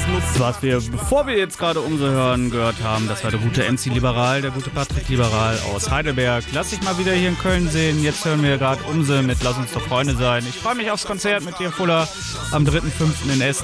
Was wir, bevor wir jetzt gerade Umse hören, gehört haben, das war der gute MC Liberal, der gute Patrick Liberal aus Heidelberg. Lass dich mal wieder hier in Köln sehen. Jetzt hören wir gerade Umse mit Lass uns doch Freunde sein. Ich freue mich aufs Konzert mit dir, Fuller, am 3.5. in Essen.